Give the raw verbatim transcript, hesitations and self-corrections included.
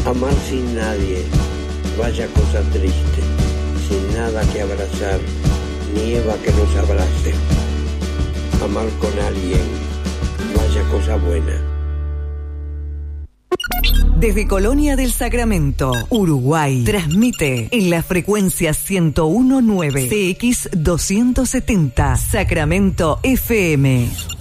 Amar sin nadie, vaya cosa triste, sin nada que abrazar, ni Eva que nos abrace. Amar con alguien, vaya cosa buena. Desde Colonia del Sacramento, Uruguay, transmite en la frecuencia ciento uno punto nueve C X doscientos setenta, Sacramento F M.